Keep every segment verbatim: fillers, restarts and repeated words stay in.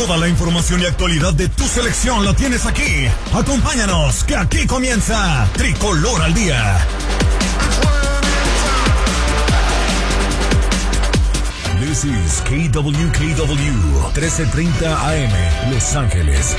Toda la información y actualidad de tu selección la tienes aquí. Acompáñanos, que aquí comienza Tricolor al Día. This is K W K W trece treinta A M, Los Ángeles.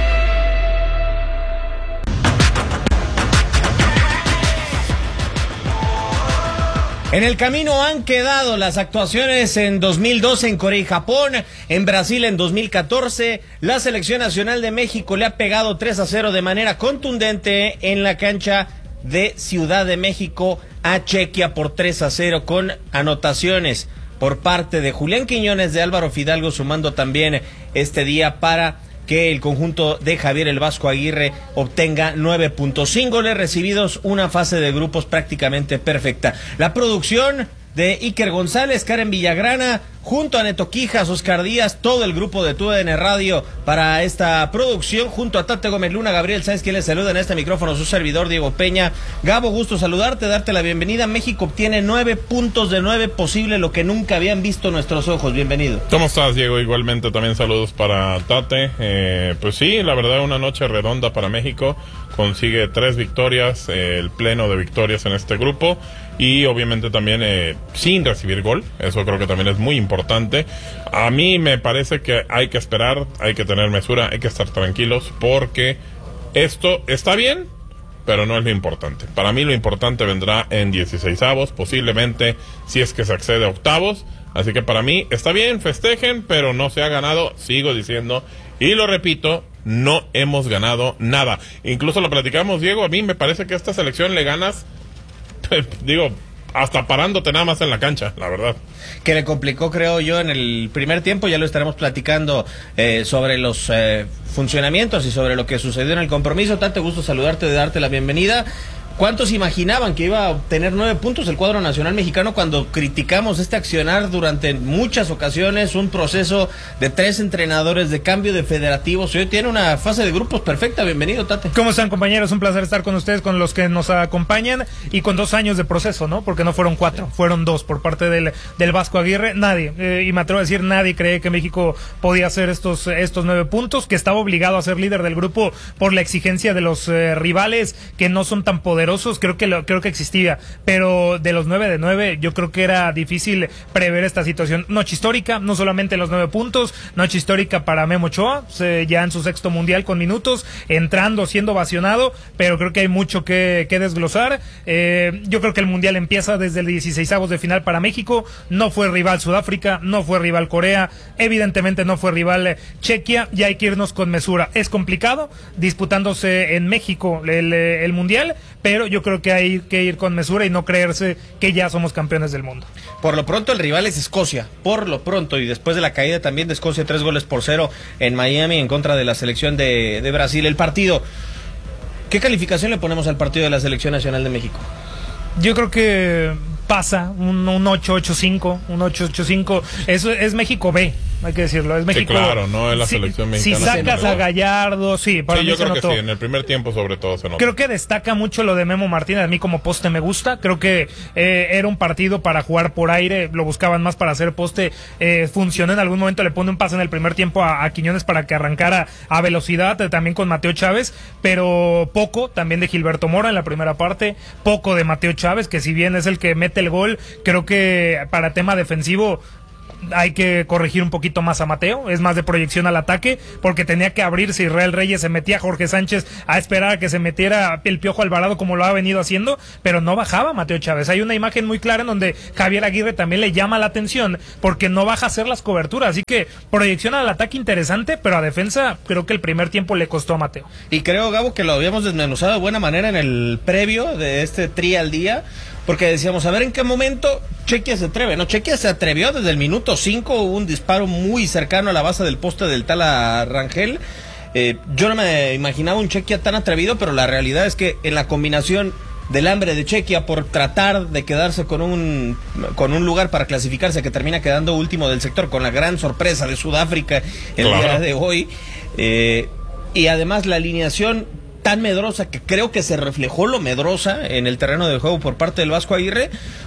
En el camino han quedado las actuaciones en dos mil doce en Corea y Japón, en Brasil en dos mil catorce. La selección nacional de México le ha pegado tres a cero de manera contundente en la cancha de Ciudad de México a Chequia por tres a cero, con anotaciones por parte de Julián Quiñones, de Álvaro Fidalgo, sumando también este día para que el conjunto de Javier el Vasco Aguirre obtenga nueve puntos. Sin goles recibidos, una fase de grupos prácticamente perfecta. La producción de Iker González, Karen Villagrana, junto a Neto Quijas, Oscar Díaz, todo el grupo de T U D N Radio para esta producción, junto a Tate Gómez Luna, Gabriel Sáenz, quien les saluda en este micrófono, su servidor Diego Peña. Gabo, gusto saludarte, darte la bienvenida. México obtiene nueve puntos de nueve, posible lo que nunca habían visto nuestros ojos. Bienvenido. ¿Cómo estás, Diego? Igualmente también saludos para Tate. Eh, pues sí, la verdad, una noche redonda para México. Consigue tres victorias, eh, el pleno de victorias en este grupo, y obviamente también eh, sin recibir gol. Eso creo que también es muy importante. A mí me parece que hay que esperar, hay que tener mesura, hay que estar tranquilos, porque esto está bien, pero no es lo importante. Para mí lo importante vendrá en dieciseisavos, posiblemente si es que se accede a octavos. Así que para mí está bien, festejen, pero no se ha ganado, sigo diciendo, y lo repito, no hemos ganado nada. Incluso lo platicamos, Diego, a mí me parece que a esta selección le ganas, digo, hasta parándote nada más en la cancha, la verdad. Que le complicó, creo yo, en el primer tiempo. Ya lo estaremos platicando eh, sobre los eh, funcionamientos y sobre lo que sucedió en el compromiso. Tanto gusto saludarte, de darte la bienvenida. ¿Cuántos imaginaban que iba a obtener nueve puntos el cuadro nacional mexicano cuando criticamos este accionar durante muchas ocasiones? Un proceso de tres entrenadores, de cambio de federativos. Hoy tiene una fase de grupos perfecta. Bienvenido, Tate. ¿Cómo están, compañeros? Un placer estar con ustedes, con los que nos acompañan, y con dos años de proceso, ¿no? Porque no fueron cuatro, fueron dos por parte del, del Vasco Aguirre. Nadie, eh, y me atrevo a decir, nadie cree que México podía hacer estos, estos nueve puntos, que estaba obligado a ser líder del grupo por la exigencia de los eh, rivales que no son tan poderosos. Creo que lo, creo que existía, pero de los nueve de nueve, yo creo que era difícil prever esta situación. Noche histórica, no solamente los nueve puntos, noche histórica para Memo Ochoa, ya en su sexto mundial con minutos, entrando, siendo ovacionado, pero creo que hay mucho que, que desglosar. Eh, yo creo que el mundial empieza desde el dieciseisavos de final para México. No fue rival Sudáfrica, no fue rival Corea, evidentemente no fue rival Chequia, y hay que irnos con mesura. Es complicado disputándose en México el, el mundial, pero Pero yo creo que hay que ir con mesura y no creerse que ya somos campeones del mundo. Por lo pronto el rival es Escocia, por lo pronto, y después de la caída también de Escocia, tres goles por cero en Miami en contra de la selección de, de Brasil. El partido, ¿qué calificación le ponemos al partido de la Selección Nacional de México? Yo creo que pasa un, un ocho ocho cinco, un ocho ocho cinco. Eso es México B, hay que decirlo. Es México. Sí, claro, no es la si, selección mexicana. Si sacas a Gallardo, sí, para sí, mí yo se creo notó. que sí, en el primer tiempo sobre todo se notó. Creo que destaca mucho lo de Memo Martínez. A mí como poste me gusta. Creo que eh, era un partido para jugar por aire, lo buscaban más para hacer poste. Eh, funcionó en algún momento, le pone un pase en el primer tiempo a, a Quiñones para que arrancara a velocidad, eh, también con Mateo Chávez, pero poco también de Gilberto Mora en la primera parte, poco de Mateo Chávez, que si bien es el que mete el gol, creo que para tema defensivo hay que corregir un poquito más a Mateo, es más de proyección al ataque, porque tenía que abrirse Israel Reyes, se metía Jorge Sánchez a esperar a que se metiera el Piojo Alvarado como lo ha venido haciendo, pero no bajaba Mateo Chávez. Hay una imagen muy clara en donde Javier Aguirre también le llama la atención porque no baja a hacer las coberturas, así que proyección al ataque interesante, pero a defensa creo que el primer tiempo le costó a Mateo. Y creo, Gabo, que lo habíamos desmenuzado de buena manera en el previo de este tri al día, porque decíamos, a ver en qué momento Chequia se atreve, ¿no? Chequia se atrevió desde el minuto cinco, hubo un disparo muy cercano a la base del poste del Tala Rangel. Eh, yo no me imaginaba un Chequia tan atrevido, pero la realidad es que en la combinación del hambre de Chequia por tratar de quedarse con un con un lugar para clasificarse, que termina quedando último del sector, con la gran sorpresa de Sudáfrica el claro. día de hoy, eh, y además la alineación tan medrosa, que creo que se reflejó lo medrosa en el terreno de juego por parte del Vasco Aguirre,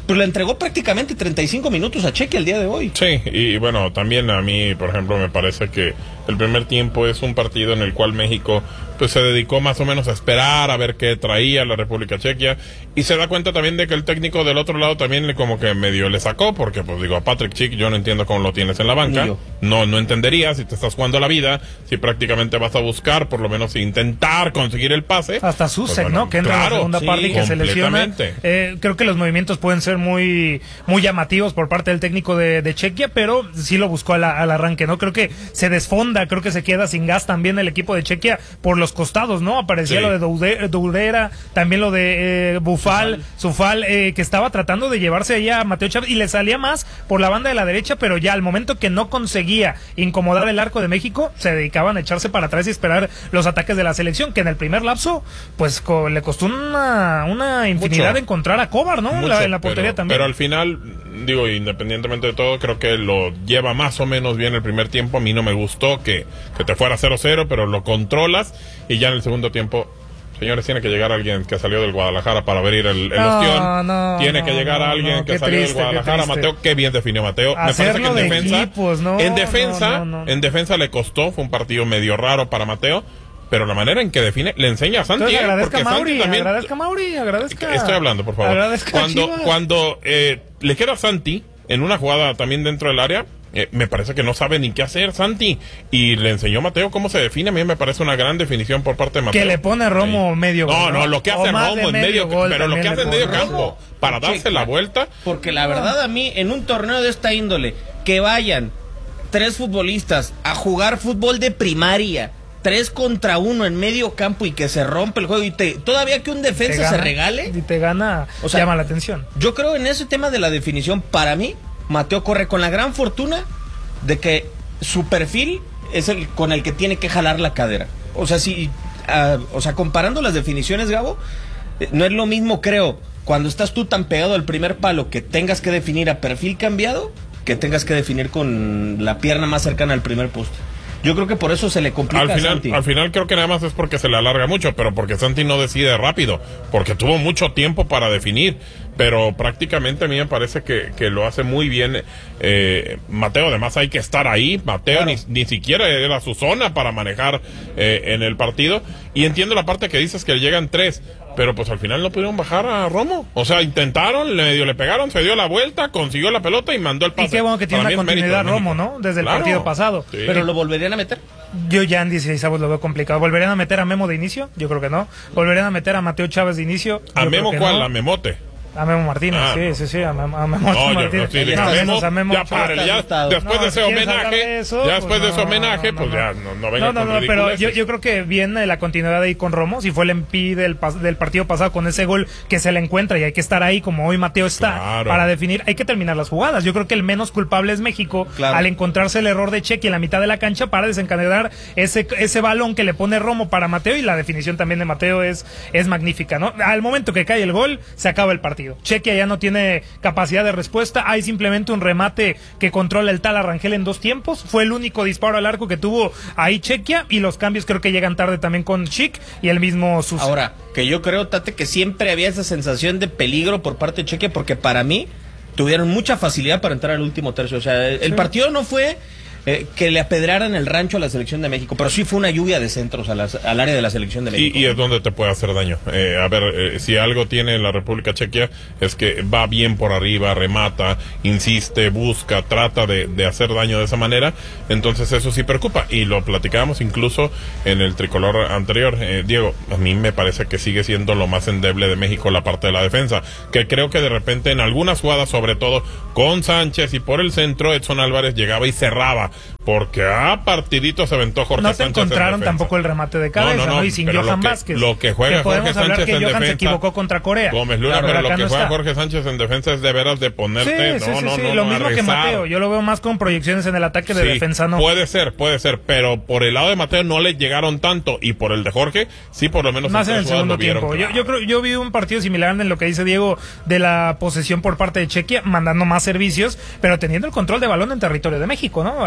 Pero le entregó prácticamente treinta y cinco minutos a Chequia el día de hoy. Sí, y bueno, también a mí, por ejemplo, me parece que el primer tiempo es un partido en el cual México pues se dedicó más o menos a esperar a ver qué traía la República Chequia, y se da cuenta también de que el técnico del otro lado también le como que medio le sacó, porque pues digo, a Patrick Schick yo no entiendo cómo lo tienes en la banca, no no entendería si te estás jugando la vida, si prácticamente vas a buscar por lo menos intentar conseguir el pase. Hasta Susek, pues, bueno, ¿no? Que entra claro, en la segunda sí, parte y que se lesiona. Eh, creo que los movimientos pueden ser muy muy llamativos por parte del técnico de, de Chequia, pero sí lo buscó a la, al arranque, ¿no? Creo que se desfonda, creo que se queda sin gas también el equipo de Chequia por los costados, ¿no? Aparecía sí. lo de Doude, Dourera, también lo de eh, Bufal, Zufal, eh, que estaba tratando de llevarse ahí a Mateo Chávez y le salía más por la banda de la derecha, pero ya al momento que no conseguía incomodar el arco de México, se dedicaban a echarse para atrás y esperar los ataques de la selección, que en el primer lapso, pues co le costó una, una infinidad Mucho. de encontrar a Kovar, ¿no? Mucho, la, en la portería pero, también. Pero al final, digo, independientemente de todo, creo que lo lleva más o menos bien el primer tiempo. A mí no me gustó que, que te fuera cero cero, pero lo controlas, y ya en el segundo tiempo, señores, tiene que llegar alguien que salió del Guadalajara para abrir el, el no, ostión. No, tiene no, que llegar no, alguien no, que salió triste, del Guadalajara. Mateo, qué bien definió Mateo. Hacerlo Me parece que en de defensa, equipos, no, en defensa, no, no, no. en defensa le costó, fue un partido medio raro para Mateo, pero la manera en que define, le enseña a Santi. Entonces, agradezca porque a Mauri, Santi también, agradezca a Mauri, agradezca. Estoy hablando, por favor. Agradezca cuando cuando eh, le queda a Santi en una jugada también dentro del área, Eh, me parece que no sabe ni qué hacer Santi, y le enseñó Mateo cómo se define. A mí me parece una gran definición por parte de Mateo. Que le pone Romo sí. medio gol. No, no, lo que hace Romo en medio, gol, pero lo que hace en medio Romo. campo para darse Checa. la vuelta. Porque la verdad, a mí, en un torneo de esta índole, que vayan tres futbolistas a jugar fútbol de primaria, tres contra uno en medio campo, y que se rompe el juego, y te, todavía que un defensa gana, se regale y te gana, o sea, llama la atención. Yo creo en ese tema de la definición, para mí Mateo corre con la gran fortuna de que su perfil es el con el que tiene que jalar la cadera. O sea, si uh, o sea, comparando las definiciones, Gabo, eh, no es lo mismo, creo, cuando estás tú tan pegado al primer palo, que tengas que definir a perfil cambiado, que tengas que definir con la pierna más cercana al primer poste. Yo creo que por eso se le complica al final, a Santi. Al final creo que nada más es porque se le alarga mucho, pero porque Santi no decide rápido, porque tuvo mucho tiempo para definir, pero prácticamente a mí me parece que, que lo hace muy bien eh, Mateo. Además hay que estar ahí, Mateo claro. ni, ni siquiera era su zona para manejar eh, en el partido, y entiendo la parte que dices que llegan tres, pero pues al final no pudieron bajar a Romo. O sea, intentaron, medio le pegaron, se dio la vuelta, consiguió la pelota y mandó el pase. Y qué bueno que tiene una continuidad Romo, ¿no? Desde el claro, partido pasado. Sí. Pero lo volverían a meter. Yo ya en dieciséis avos lo veo complicado. ¿Volverían a meter a Memo de inicio? Yo creo que no. ¿Volverían a meter a Mateo Chávez de inicio? Yo ¿A Memo cuál? No. ¿A Memote? A Memo Martínez, ah, sí, no. sí, sí, a Memo, a Memo no, Martínez. Yo, no, sí, no, Memo, a Memo ya, padre, ya después no, de ese si homenaje, de eso, ya después pues de ese no, homenaje, no, pues no, ya no, no venga no, no, con no, pero yo, yo creo que viene la continuidad ahí con Romo. Si fue el M P del, del partido pasado con ese gol que se le encuentra, y hay que estar ahí como hoy Mateo está claro. para definir, hay que terminar las jugadas. Yo creo que el menos culpable es México claro. al encontrarse el error de Chequi en la mitad de la cancha para desencadenar ese, ese balón que le pone Romo para Mateo, y la definición también de Mateo es, es magnífica, ¿no? Al momento que cae el gol, se acaba el partido. Chequi ya no tiene capacidad de respuesta, hay simplemente un remate que controla el tal Arrangel en dos tiempos. Fue el único disparo al arco que tuvo ahí Chequia, y los cambios creo que llegan tarde también con Chic y el mismo Suso. Ahora, que yo creo, Tate, que siempre había esa sensación de peligro por parte de Chequia, porque para mí tuvieron mucha facilidad para entrar al último tercio. O sea, el sí. partido no fue eh, que le apedraran el rancho a la selección de México, pero sí fue una lluvia de centros a las, al área de la selección de México. Y, y es donde te puede hacer daño. Eh, a ver, eh, si algo tiene la República Chequia es que va bien por arriba, remata, insiste, busca, trata de, de hacer daño de esa manera. Entonces eso sí preocupa, y lo platicábamos incluso en el tricolor anterior. eh, Diego, a mí me parece que sigue siendo lo más endeble de México la parte de la defensa, que creo que de repente en algunas jugadas, sobre todo con Sánchez y por el centro, Edson Álvarez llegaba y cerraba, porque a partidito se aventó Jorge no te Sánchez. encontraron tampoco el remate de cabeza, no, no, no, ¿no? Y sin pero Johan lo que, Vázquez. Lo que juega que Jorge Sánchez que en Johan defensa. se equivocó contra Corea. Gómez Luna, claro, pero lo que no juega está. Jorge Sánchez en defensa es de veras de ponerte. Sí, no, sí, no, sí, no, lo no, mismo que Mateo. Yo lo veo más con proyecciones en el ataque de sí, defensa, no. Puede ser, puede ser, pero por el lado de Mateo no le llegaron tanto, y por el de Jorge, sí, por lo menos más en el segundo vieron, tiempo. claro. Yo, yo creo, yo vi un partido similar en lo que dice Diego de la posesión por parte de Chequia, mandando más servicios, pero teniendo el control de balón en territorio de México, ¿no? Ahí la situación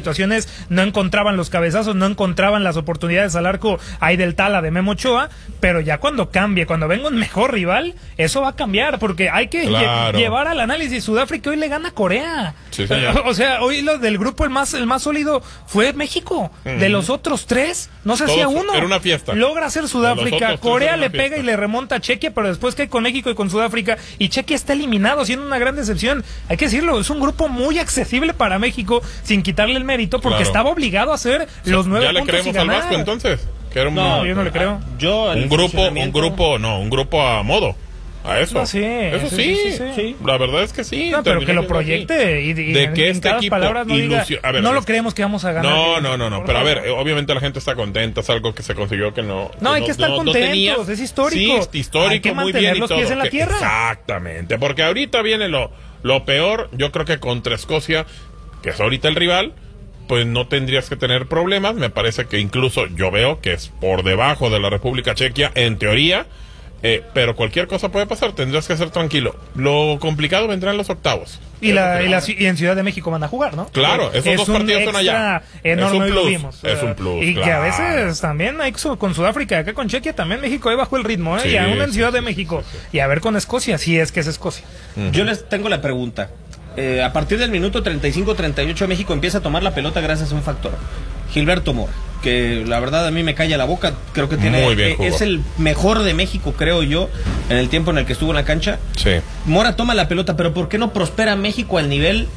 situaciones, no encontraban los cabezazos, no encontraban las oportunidades al arco ahí del Tala de Memo Ochoa, pero ya cuando cambie, cuando venga un mejor rival, eso va a cambiar, porque hay que claro. lle- llevar al análisis. Sudáfrica hoy le gana a Corea. Sí, señor. O sea, hoy lo del grupo el más el más sólido fue México. Uh-huh. De los otros tres, no se Todos, hacía uno. Era una fiesta. Logra hacer Sudáfrica, Corea le pega fiesta. y le remonta a Chequia, pero después cae con México y con Sudáfrica, y Chequia está eliminado, siendo una gran decepción. Hay que decirlo, es un grupo muy accesible para México, sin quitarle el mérito, porque claro. estaba obligado a hacer los nueve ¿Ya le puntos creemos y al ganar. Vasco entonces? Que era un, No, yo no le creo. Yo un grupo, un grupo, no, un grupo a modo. A eso. No, sí, eso sí, sí, sí, sí, sí. La verdad es que sí. No, pero que lo proyecte y, y de en, que en este cada equipo palabras no diga, ilusio- a ver, no lo es- creemos que vamos a ganar. No, no, no, no. Por Pero a favor. ver, eh, obviamente la gente está contenta, es algo que se consiguió que no. No, hay no- que estar no- no contentos, tenía. es histórico. Sí, histórico, Hay que muy mantener bien y los todo. pies en la que- tierra. Exactamente, porque ahorita viene lo, lo peor. Yo creo que contra Escocia, que es ahorita el rival, pues no tendrías que tener problemas. Me parece que incluso yo veo que es por debajo de la República Chequia, en teoría. Eh, pero cualquier cosa puede pasar, tendrás que ser tranquilo. Lo complicado vendrá en los octavos. Y, la, y, la, y en Ciudad de México van a jugar, ¿no? Claro, esos es dos un partidos son allá. Enorme, Es un y lo plus, vimos. es un plus, Y que a claro. veces también hay su- con Sudáfrica, acá con Chequia también México ahí bajó el ritmo, ¿eh? Sí, y aún en sí, Ciudad sí, de México. Sí, sí, sí. Y a ver con Escocia, si es que es Escocia. Uh-huh. Yo les tengo la pregunta. Eh, a partir del minuto treinta y cinco treinta y ocho México empieza a tomar la pelota gracias a un factor. Gilberto Mora, que la verdad a mí me calla la boca, creo que tiene Muy bien eh, jugó. es el mejor de México, creo yo, en el tiempo en el que estuvo en la cancha. Sí. Mora toma la pelota, pero ¿por qué no prospera México al nivel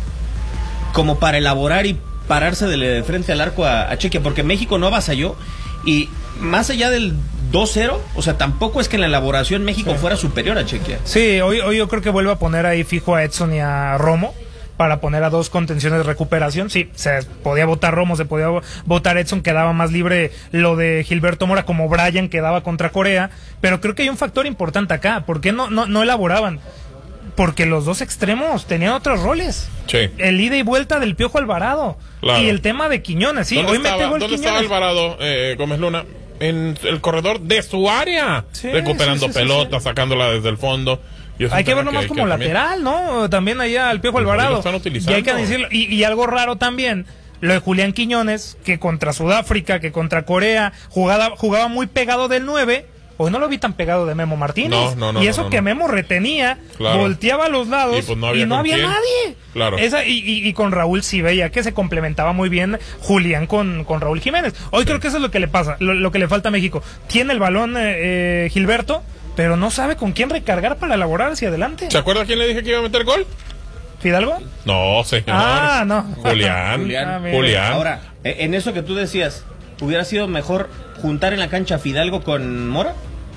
como para elaborar y pararse de, de frente al arco a, a Chequia? Porque México no avasalló y más allá del dos cero, o sea, tampoco es que en la elaboración México sí. fuera superior a Chequia. Sí, hoy, hoy yo creo que vuelve a poner ahí fijo a Edson y a Romo para poner a dos contenciones de recuperación. Sí, se podía votar Romo, se podía votar Edson, quedaba más libre lo de Gilberto Mora, como Bryan quedaba contra Corea, pero creo que hay un factor importante acá. ¿Por qué no, no, no elaboraban? Porque los dos extremos tenían otros roles. Sí. El ida y vuelta del Piojo Alvarado. Claro. Y el tema de Quiñones, sí, hoy estaba, me pegó el ¿dónde Quiñones? estaba Alvarado, eh, Gómez Luna? En el corredor de su área, sí, recuperando sí, sí, pelotas, sí, sí. sacándola desde el fondo. Hay que verlo más como que lateral, ¿no? También allá al Piojo pues Alvarado. Lo están utilizando. Y hay que decirlo. Y, y algo raro también, lo de Julián Quiñones, que contra Sudáfrica, que contra Corea, jugaba, jugaba muy pegado del nueve. Hoy no lo vi tan pegado de Memo Martínez. No, no, no, y eso no, no, que no. Memo retenía, claro. volteaba a los lados y, pues no había, y no había quién. nadie. Claro. Esa, y, y, y con Raúl sí veía que se complementaba muy bien Julián con, con Raúl Jiménez. Hoy sí. creo que eso es lo que le pasa, lo, lo que le falta a México. Tiene el balón eh, eh, Gilberto, pero no sabe con quién recargar para elaborar hacia adelante. ¿Se acuerda quién le dije que iba a meter gol? ¿Fidalgo? No, señor. Ah, no. Julián. Julián. Ah, Julián. Ahora, en eso que tú decías, ¿hubiera sido mejor juntar en la cancha a Fidalgo con Mora?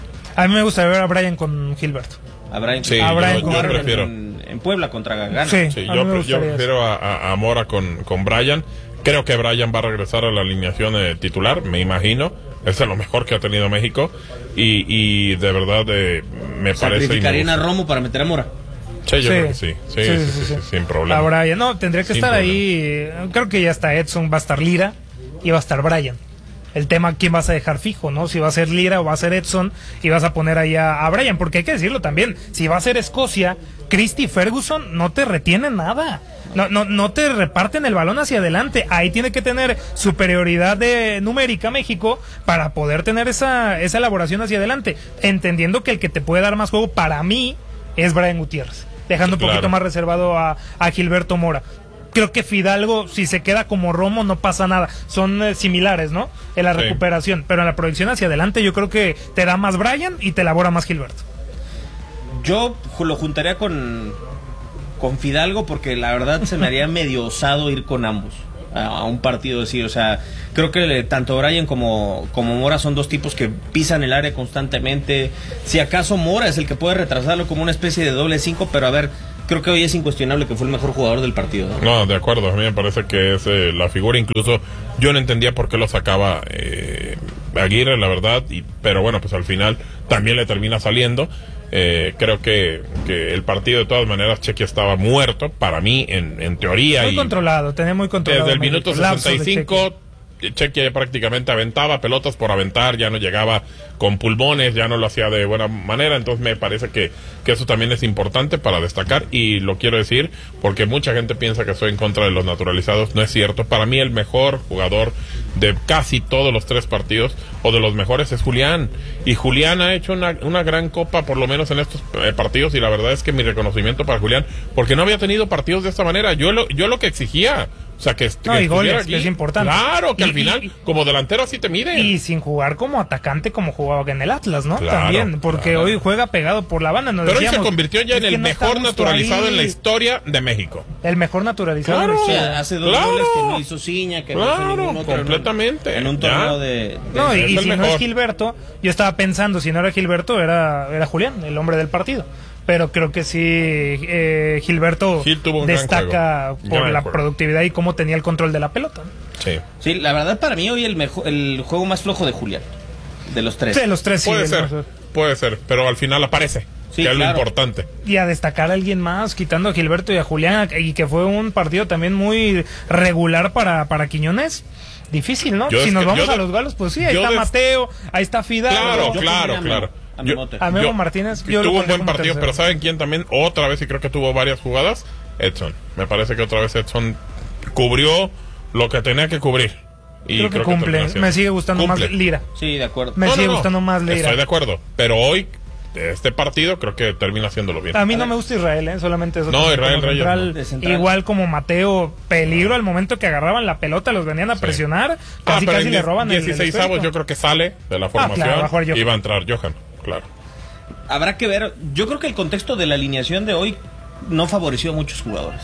A mí me gusta ver a Bryan con Gilberto. A Bryan, sí, a Bryan yo, yo prefiero. En, en Puebla contra Gagana. Sí, sí yo, yo prefiero a, a, a Mora con, con Bryan. Creo que Bryan va a regresar a la alineación eh, titular, me imagino. Es lo mejor que ha tenido México. Y, y de verdad eh, me parece. ¿Sacrificarían a Romo para meter a Mora? Sí, yo sí. creo que sí. Sí, sí, sí, sí, sí, sí sin problema. A Bryan, no, tendría que sin estar problema. ahí. Creo que ya está Edson, va a estar Lira y va a estar Bryan. El tema, ¿quién vas a dejar fijo, no? Si va a ser Lira o va a ser Edson y vas a poner ahí a, a Bryan, porque hay que decirlo también, si va a ser Escocia, Christy Ferguson no te retiene nada, no, no, no te reparten el balón hacia adelante, ahí tiene que tener superioridad de numérica México para poder tener esa, esa elaboración hacia adelante, entendiendo que el que te puede dar más juego para mí es Bryan Gutiérrez, dejando sí, un poquito claro. más reservado a, a Gilberto Mora. Creo que Fidalgo, si se queda como Romo, no pasa nada. Son eh, similares, ¿no? En la sí. recuperación. Pero en la proyección hacia adelante, yo creo que te da más Bryan y te elabora más Gilberto. Yo lo juntaría con, con Fidalgo porque la verdad se me haría medio osado ir con ambos a, a un partido así. O sea, creo que tanto Bryan como, como Mora son dos tipos que pisan el área constantemente. Si acaso Mora es el que puede retrasarlo como una especie de doble cinco, pero a ver. Creo que hoy es incuestionable que fue el mejor jugador del partido, ¿no? No, de acuerdo, a mí me parece que es eh, la figura, incluso yo no entendía por qué lo sacaba eh, Aguirre, la verdad, y, pero bueno, pues al final también le termina saliendo. Eh, creo que, que el partido de todas maneras Chequia estaba muerto, para mí, en, en teoría. Muy y controlado, tenía muy controlado. desde el minuto sesenta y cinco Chequia ya prácticamente aventaba pelotas por aventar, ya no llegaba con pulmones, ya no lo hacía de buena manera, entonces me parece que, que eso también es importante para destacar, y lo quiero decir porque mucha gente piensa que estoy en contra de los naturalizados, no es cierto. Para mí el mejor jugador de casi todos los tres partidos, o de los mejores, es Julián, y Julián ha hecho una, una gran copa, por lo menos en estos eh, partidos, y la verdad es que mi reconocimiento para Julián, porque no había tenido partidos de esta manera. Yo lo, yo lo que exigía, o sea, que, no, que y goles, aquí, que es importante. Claro, que y, al final, y, como delantero así te miden. Y sin jugar como atacante, como jugaba en el Atlas, ¿no? Claro, también, porque claro. hoy juega pegado por la banda. Nos Pero hoy decíamos, se convirtió ya en el no mejor naturalizado ahí. en la historia de México. El mejor naturalizado Claro. en la O historia. sea, hace dos Claro. goles que no hizo Ciña, que Claro, no hizo ningún otro completamente. En un, en un Ya. torneo de, de- No, y, Es y el si no mejor. es Gilberto, yo estaba pensando, si no era Gilberto, era, era Julián, el hombre del partido. Pero creo que sí, eh, Gilberto Gil tuvo un gran destaca juego. por Gran la juego. productividad y cómo tenía el control de la pelota. Sí. Sí, la verdad para mí hoy el mejor, el juego más flojo de Julián, de los tres. De los tres, sí. Puede el ser, mejor. puede ser, pero al final aparece, Sí, que es claro. lo importante. Y a destacar a alguien más, quitando a Gilberto y a Julián, y que fue un partido también muy regular para, para Quiñones. Difícil, ¿no? Yo si es nos que- vamos yo a de- los galos, pues sí, ahí yo está de- Mateo, ahí está Fidalgo. Claro, yo claro, pondría a Memo, claro. a Memote. A Memo Martínez, yo lo tuvo un pondría buen como partido, tercero. pero ¿saben quién también? Otra vez, y creo que tuvo varias jugadas, Edson. Me parece que otra vez Edson cubrió lo que tenía que cubrir. Y creo que creo cumple. terminó haciendo. Me sigue gustando Cumple. más Lira. Sí, de acuerdo. Me No, sigue no, no. gustando más Lira. Estoy de acuerdo, pero hoy, este partido, creo que termina haciéndolo bien. A mí no me gusta Israel, ¿eh? Solamente eso. No, como Israel central, Reyes no. De central. igual como Mateo, peligro al momento que agarraban la pelota, los venían a Sí. presionar, Ah, casi pero casi en le roban el- el dieciséis esférico. avos yo creo que sale de la formación claro, va a jugar Johan. y va a entrar Johan, claro. Habrá que ver, yo creo que el contexto de la alineación de hoy no favoreció a muchos jugadores.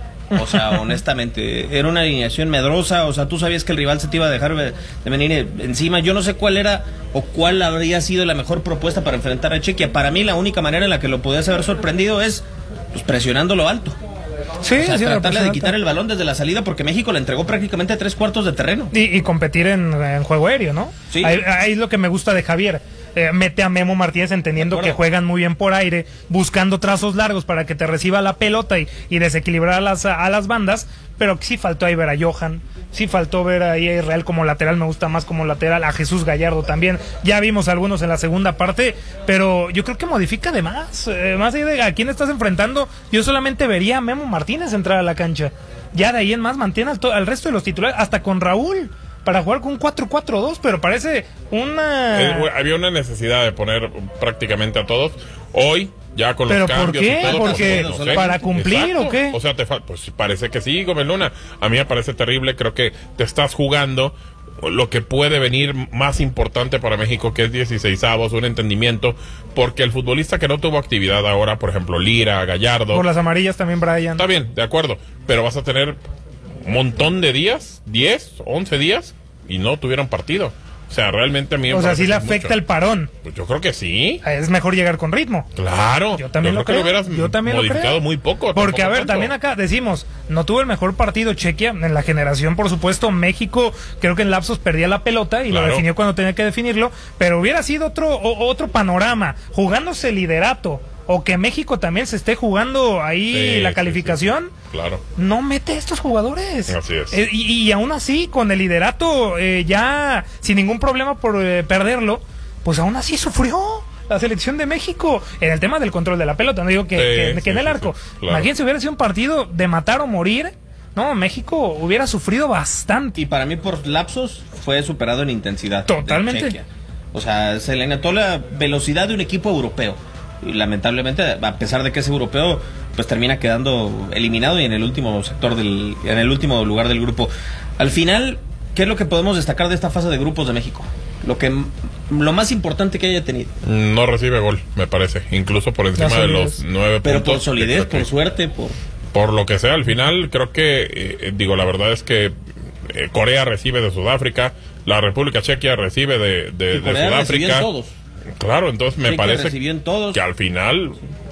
O sea, honestamente, era una alineación medrosa, o sea, tú sabías que el rival se te iba a dejar de venir encima. Yo no sé cuál era o cuál habría sido la mejor propuesta para enfrentar a Chequia. Para mí la única manera en la que lo podías haber sorprendido es pues, presionando lo alto. Sí, O sea, sí, tratarle de representa. quitar el balón desde la salida porque México le entregó prácticamente tres cuartos de terreno. Y, y competir en, en juego aéreo, ¿no? Sí. Ahí, ahí es lo que me gusta de Javier. Eh, mete a Memo Martínez entendiendo De que acuerdo. juegan muy bien por aire, buscando trazos largos para que te reciba la pelota y, y desequilibrar a las, a las bandas, pero sí faltó ahí ver a Johan, sí faltó ver ahí a Israel como lateral, me gusta más como lateral, a Jesús Gallardo también, ya vimos algunos en la segunda parte, pero yo creo que modifica de más, eh, más allá de a quién estás enfrentando, yo solamente vería a Memo Martínez entrar a la cancha, ya de ahí en más mantiene al, to- al resto de los titulares, hasta con Raúl, para jugar con un cuatro cuatro dos, pero parece una... Eh, güey, había una necesidad de poner prácticamente a todos. Hoy, ya con los ¿Pero por cambios qué? y todo, Porque pues, no sé. ¿para cumplir Exacto. o qué? O sea, te fa- pues parece que sí, Gómez Luna. A mí me parece terrible. Creo que te estás jugando lo que puede venir más importante para México, que es dieciseisavos, un entendimiento, porque el futbolista que no tuvo actividad ahora, por ejemplo, Lira, Gallardo, Por las amarillas también, Brian. está bien, de acuerdo, pero vas a tener un montón de días, diez, once días, y no tuvieron partido. O sea, realmente a mí me O sea, parece sí le que es afecta mucho. el parón. Pues yo creo que sí. Es mejor llegar con ritmo. Claro. Yo también yo lo creo. creo. que lo hubieras Yo también lo modificado creo. muy poco. Porque, a tampoco ver, tanto. también acá decimos, no tuvo el mejor partido Chequia en la generación, por supuesto. México, creo que en lapsos perdía la pelota y Claro. lo definió cuando tenía que definirlo. Pero hubiera sido otro, o- otro panorama, jugándose el liderato, o que México también se esté jugando ahí Sí, la sí, calificación. sí, sí. Claro. No mete a estos jugadores. Así es. Eh, y, y aún así, con el liderato eh, ya sin ningún problema por eh, perderlo, pues aún así sufrió la selección de México en el tema del control de la pelota. No digo que, Sí, que- que sí, en el sí, arco. sí, claro. Imagínense, hubiera sido un partido de matar o morir. No, México hubiera sufrido bastante. Y para mí por lapsos fue superado en intensidad. Totalmente. de Chequia. O sea, se le notó la velocidad de un equipo europeo. Y lamentablemente, a pesar de que es europeo, pues termina quedando eliminado y en el último sector del, en el último lugar del grupo. Al final, ¿qué es lo que podemos destacar de esta fase de grupos de México? Lo que lo más importante que haya tenido. No recibe gol, me parece. Incluso por encima La de solidez. los nueve Pero puntos. por solidez, que creo por que- suerte, por... Por lo que sea, al final creo que, eh, digo, la verdad es que eh, Corea recibe de Sudáfrica, la República Chequia recibe de, de, Y de Corea recibió en Sudáfrica. todos. Claro, entonces me Chequia parece recibió en todos. que al final,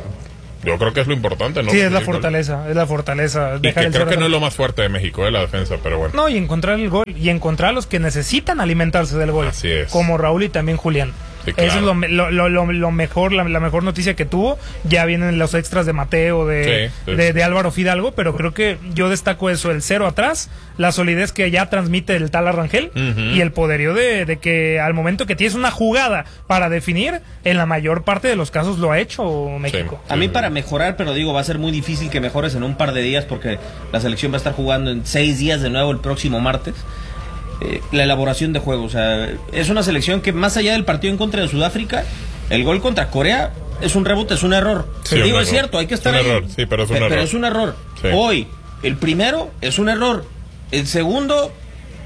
yo creo que es lo importante, ¿no? Sí, es la Recibir gol. fortaleza, es la fortaleza. Y Dejar que el creo cero que no de- es lo más fuerte de México, eh, la defensa, pero bueno. No, y encontrar el gol, y encontrar a los que necesitan alimentarse del gol. Así es. Como Raúl y también Julián. Sí, claro. Eso es lo, lo, lo, lo, lo mejor, la, la mejor noticia que tuvo. Ya vienen los extras de Mateo, de, sí, sí. de, de Álvaro Fidalgo, pero creo que yo destaco eso, el cero atrás, la solidez que ya transmite el tal Arrangel, uh-huh. y el poderío de, de que al momento que tienes una jugada para definir, en la mayor parte de los casos lo ha hecho México. Sí, sí, a mí para mejorar, pero digo, va a ser muy difícil que mejores en un par de días porque la selección va a estar jugando en seis días de nuevo el próximo martes. Eh, la elaboración de juego, o sea, es una selección que más allá del partido en contra de Sudáfrica, el gol contra Corea es un rebote, es un error. Sí, digo, un es error. cierto, hay que estar un ahí. Error, sí, pero es un pero, error. pero es un error. Sí. Hoy, el primero es un error. El segundo...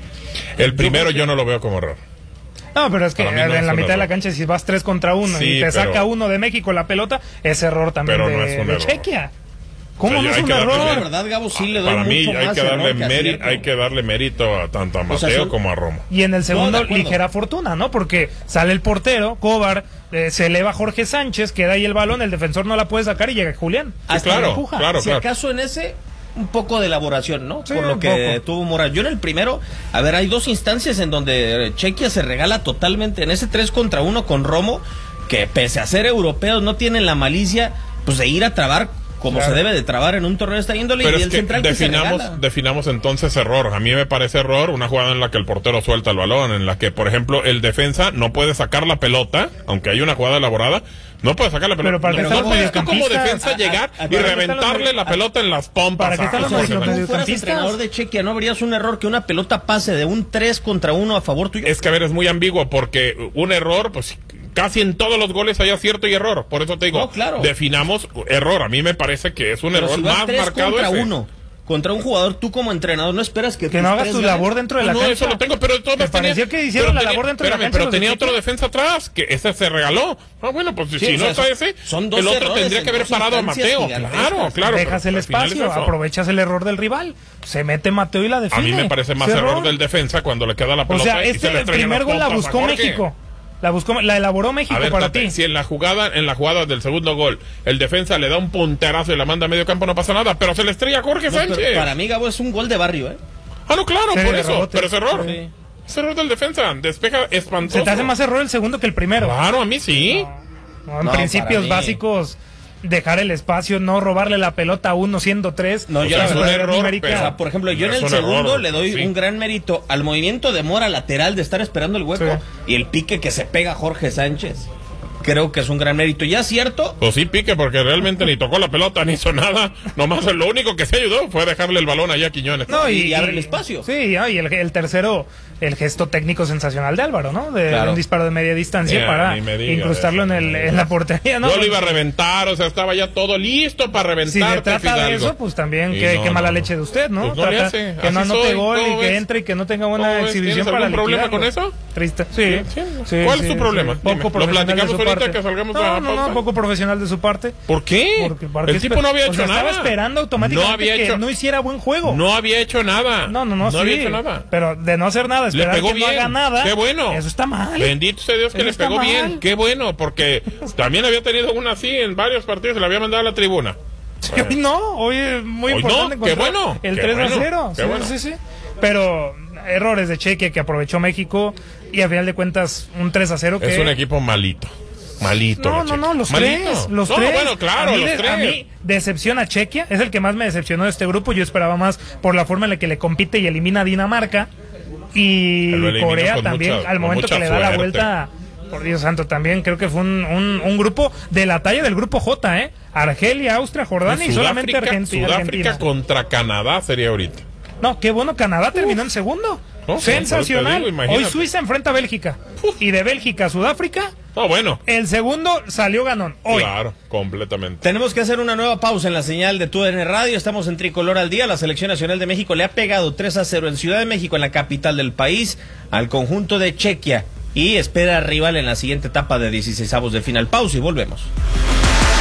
El primero yo no lo veo como error. No, pero es que no en la es mitad error. de la cancha, si vas tres contra uno sí, y te pero... saca uno de México la pelota, es error también pero de, no es un de error. Chequia. ¿Cómo o sea, no es un darle, error? La verdad, Gabo, sí le doy Para mí mucho hay más que, darle error que mérito, acierto. hay que darle mérito a tanto a Mateo, o sea, son... como a Romo. Y en el segundo, no, ligera fortuna, ¿no? Porque sale el portero, Cobar, eh, se eleva Jorge Sánchez, queda ahí el balón, el defensor no la puede sacar y llega Julián. Sí, claro, empuja. claro, Si claro. acaso en ese, un poco de elaboración, ¿no? Sí, Por lo un que poco. tuvo Morales. Yo en el primero, a ver, hay dos instancias en donde Chequia se regala totalmente. En ese tres contra uno con Romo, que pese a ser europeos, no tienen la malicia, pues, de ir a trabar como claro. se debe de trabar en un torneo de esta índole. Pero y es el que central que se definamos, regala. definamos entonces error. A mí me parece error una jugada en la que el portero suelta el balón, en la que, por ejemplo, el defensa no puede sacar la pelota, aunque hay una jugada elaborada, no puede sacar la pelota. Pero para no, qué están no los puedes tú como mediocampistas. defensa A- a- llegar a- y para qué reventarle están los- la pelota en las pompas. ¿Para qué están a los Jorge mediocampistas? Sánchez. Si fueras mediocampistas. entrenador de Chequia, ¿no habrías un error que una pelota pase de un tres contra uno a favor tuyo? Es que, a ver, es muy ambiguo porque un error, pues casi en todos los goles hay acierto y error. Por eso te digo, No, claro. definamos error. A mí me parece que es un Pero error si vas más tres marcado contra ese. uno contra un jugador, tú como entrenador no esperas que Que tus no hagas tres tu ganen. labor dentro de la no, cancha. eso lo tengo, pero de todas Me maneras tenía- pareció que hicieron pero la tenía- labor dentro de la espérame, cancha pero los de tenía Chequia. otro defensa atrás, que ese se regaló. Ah, bueno, pues Sí, si o no sea, está son- ese, son dos el otro errores tendría en que haber dos parado a instancias Mateo. gigantescas. Claro, claro. Dejas pero el al final es espacio, eso. aprovechas el error del rival, se mete Mateo y la A define. mí me parece más Es error del defensa cuando le queda la O pelota sea, y este se le el estrella en primer las gol la pompas a buscó Jorge. México. La buscó, la elaboró México A ver, para Tate, ti. si en la jugada, en la jugada del segundo gol, el defensa le da un punterazo y la manda a medio campo, no pasa nada, pero se le estrella a Jorge No, pero Sánchez. para mí, Gabo, es un gol de barrio, ¿eh? Ah, no, claro, Sí, por de eso, rebote. pero es error. Sí. Es error del defensa, despeja espantoso. Se te hace más error el segundo que el primero. Claro, a mí sí. No, en No, principios para mí. básicos, dejar el espacio, no robarle la pelota a uno siendo tres. No, O yo sea, la es un verdad, error, numérica. pero- O sea, por ejemplo, yo en Es el un segundo error, le doy sí. un gran mérito al movimiento de Mora lateral de estar esperando el hueco Sí. y el pique que se pega a Jorge Sánchez. Creo que es un gran mérito. Ya es cierto, Pues sí, pique, porque realmente ni tocó la pelota, ni hizo nada. Nomás lo único que se ayudó fue dejarle el balón allá a Quiñones. No, y abre el espacio. Sí, ah, y el, el tercero, el gesto técnico sensacional de Álvaro, ¿no? De, Claro. de un disparo de media distancia Ya, para ni me diga incrustarlo en, eso, el, ni me en diga. la portería, ¿no? Yo lo iba a reventar, o sea, estaba ya todo listo para reventar. Si se trata de eso, pues también Y qué, no, qué mala no, leche no. de usted, ¿no? Pues no le Trata hace, que no así anote soy, gol ¿cómo y que ves? entre y que no tenga ¿Cómo buena ves? exhibición ¿Tienes para algún problema liquidarlo. con eso? Triste. Sí. Sí, Sí, ¿cuál es sí, tu problema? sí. Dime, Poco ¿lo profesional de platicamos su ahorita parte. que salgamos no, a la no, no, pausa? poco profesional de su parte. ¿Por qué? Porque, porque el tipo no había o hecho sea, nada. Estaba esperando automáticamente no había que hecho, no hiciera buen juego. No había hecho nada. No, no, no, No sí. había hecho nada. Pero de no hacer nada, Le esperar pegó que bien. no haga nada. Qué bueno. Eso está mal. Bendito sea Dios que Eso le está pegó mal. bien. Qué bueno, porque también había tenido una así en varios partidos, se la había mandado a la tribuna. Sí, hoy no, hoy es muy Hoy importante no, qué encontrar bueno, el qué tres a bueno, cero. qué Sí, bueno. sí, sí. Pero errores de Chequia que aprovechó México y a final de cuentas un tres a cero que Es un equipo malito. Malito. No, la no, Checa. no, los Malito. tres, los no, tres. bueno, claro, a mí, los de- tres. a mí decepciona Chequia, es el que más me decepcionó de este grupo. Yo esperaba más por la forma en la que le compite y elimina a Dinamarca. Y Pero lo eliminó Corea con también, mucha- al con momento mucha que le da la suerte. vuelta, por Dios santo, también creo que fue un, un, un grupo de la talla del grupo J, ¿eh? Argelia, Austria, Jordania y solamente Sudáfrica, Argentina. Sudáfrica Argentina. contra Canadá sería ahorita. No, qué bueno, Canadá terminó en segundo. No, Sensacional. pero te digo, imagínate. Hoy Suiza enfrenta a Bélgica. Y de Bélgica a Sudáfrica, No, bueno. el segundo salió ganón. Hoy. Claro, completamente. tenemos que hacer una nueva pausa en la señal de T U D N Radio. Estamos en Tricolor al Día. La Selección Nacional de México le ha pegado tres a cero en Ciudad de México, en la capital del país, al conjunto de Chequia. Y espera rival en la siguiente etapa de dieciseisavos de final. Pausa y volvemos.